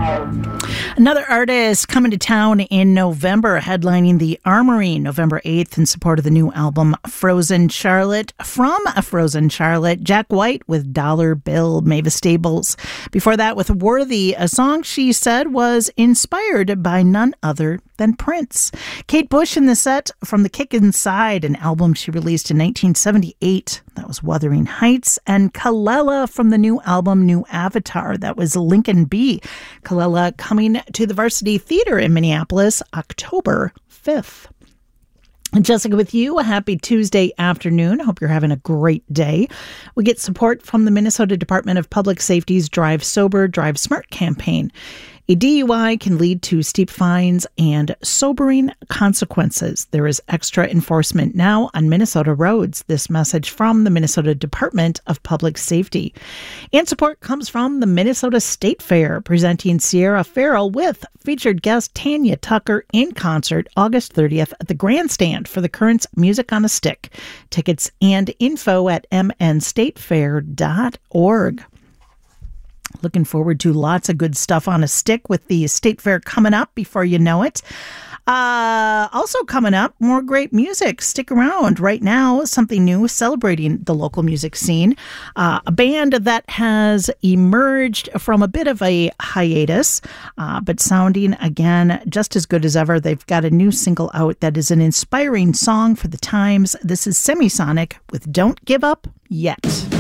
Another artist coming to town in November, headlining the Armory November 8th in support of the new album Frozen Charlotte. From Frozen Charlotte, Jack White with Dollar Bill, Mavis Staples. Before that with Worthy, a song she said was inspired by none other than Prince. Kate Bush in the set from The Kick Inside, an album she released in 1978. That was Wuthering Heights. And Kelela from the new album New Avatar. That was Lincoln B. Kelela coming to the Varsity Theater in Minneapolis October 5th. Jessica with you. A happy Tuesday afternoon. Hope you're having a great day. We get support from the Minnesota Department of Public Safety's Drive Sober, Drive Smart campaign. A DUI can lead to steep fines and sobering consequences. There is extra enforcement now on Minnesota roads. This message from the Minnesota Department of Public Safety. And support comes from the Minnesota State Fair, presenting Sierra Farrell with featured guest Tanya Tucker in concert August 30th at the Grandstand for the Currents Music on a Stick. Tickets and info at mnstatefair.org. Looking forward to lots of good stuff on a stick with the State Fair coming up before you know it. Also coming up, more great music. Stick around. Right now, something new celebrating the local music scene. A band that has emerged from a bit of a hiatus, but sounding again just as good as ever. They've got a new single out that is an inspiring song for the times. This is Semisonic with Don't Give Up Yet.